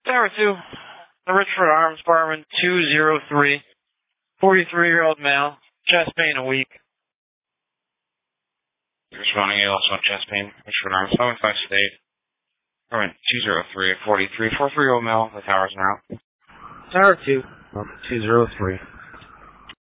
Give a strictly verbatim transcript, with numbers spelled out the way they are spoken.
Tower two, the Richford Arms Barman two zero three, forty-three-year-old male, chest pain a week. Responding, you also on chest pain, Richford Arms, five five state. Barman two zero three, forty-three, forty-three-year-old male, the towers are out. Tower two, two zero three.